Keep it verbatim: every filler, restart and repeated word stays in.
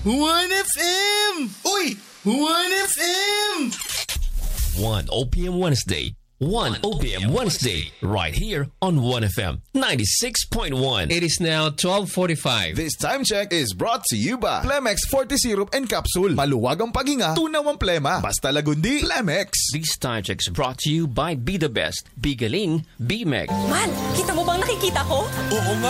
one F M! Uy! one F M! one O P M Wednesday. one O P M Wednesday. Right here on one F M ninety-six point one. It is now twelve forty-five. This time check is brought to you by Plemex forty Syrup and Capsule. Maluwag ang paghinga, tunaw ang plema. Basta lagundi, Plemex. This time check is brought to you by Be The Best. Be Galing, Be Meg. Man, kita mo bang nakikita ko? Oo nga.